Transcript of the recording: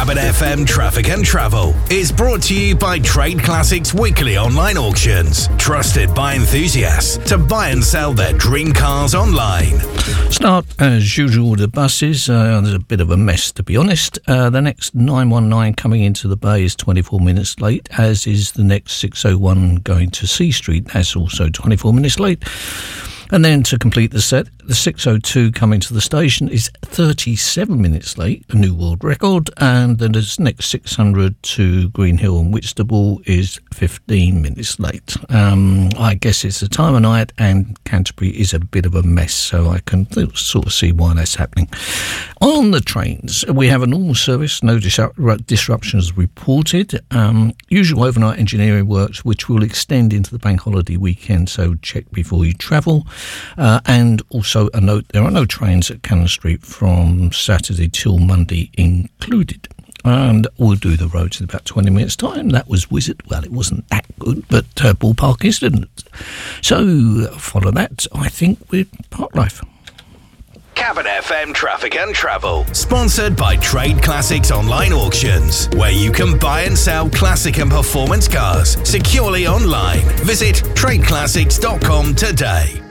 Cabin FM Traffic and Travel is brought to you by Trade Classics Weekly Online Auctions. Trusted by enthusiasts to buy and sell their dream cars online. Start, as usual, with the buses. There's a bit of a mess, to be honest. The next 919 coming into the bay is 24 minutes late, as is the next 601 going to C Street. That's also 24 minutes late. And then to complete the set, the 602 coming to the station is 37 minutes late, a new world record. And then the next 600 to Green Hill and Whitstable is 15 minutes late. I guess it's the time of night and Canterbury is a bit of a mess, so I can sort of see why that's happening. On the trains, we have a normal service, no disruptions reported. Usual overnight engineering works, which will extend into the bank holiday weekend, so check before you travel. And also a note, there are no trains at Cannon Street from Saturday till Monday included. And we'll do the roads in about 20 minutes' time. That was Wizard. Well, it wasn't that good, but Ballpark is, didn't it? So, follow that, I think, with Park Life. Cabin FM Traffic and Travel, sponsored by Trade Classics Online Auctions, where you can buy and sell classic and performance cars securely online. Visit tradeclassics.com today.